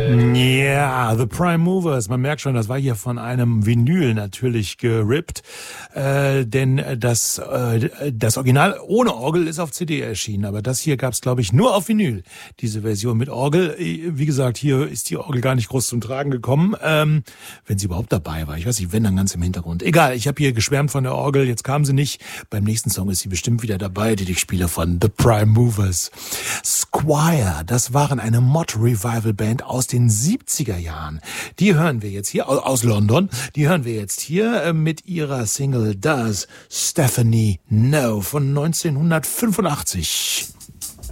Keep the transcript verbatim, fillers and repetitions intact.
Ja, The Prime Movers, man merkt schon, das war hier von einem Vinyl natürlich gerippt, äh, denn das äh, das Original ohne Orgel ist auf C D erschienen, aber das hier gab's, glaube ich, nur auf Vinyl, diese Version mit Orgel. Wie gesagt, hier ist die Orgel gar nicht groß zum Tragen gekommen, ähm, wenn sie überhaupt dabei war. Ich weiß nicht, wenn, dann ganz im Hintergrund. Egal, ich habe hier geschwärmt von der Orgel, jetzt kam sie nicht. Beim nächsten Song ist sie bestimmt wieder dabei, die ich spiele von The Prime Movers. Squire, das waren eine Mod-Revival-Band aus den siebziger Jahren. Die hören wir jetzt hier, aus London, die hören wir jetzt hier mit ihrer Single Does Stephanie Know von neunzehnhundertfünfundachtzig.